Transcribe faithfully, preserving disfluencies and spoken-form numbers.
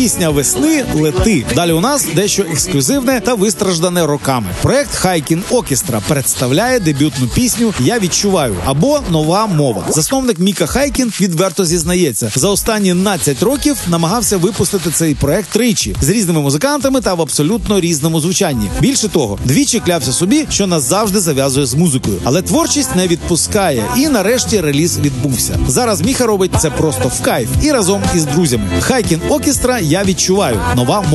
Пісня весни «Лети». Далі у нас дещо ексклюзивне та вистраждане роками. Проект Хайкін Оркестра представляє дебютну пісню «Я відчуваю» або «Нова мова». Засновник Міка Хайкін відверто зізнається, за останні надцять років намагався випустити цей проект тричі з різними музикантами та в абсолютно різному звучанні. Більше того, двічі клявся собі, що назавжди зав'язує з музикою. Але творчість не відпускає, і нарешті реліз відбувся. Зараз Міха робить це просто в кайф і разом із друзями. Хайкін Оркестра «Я відчуваю» – нова мова.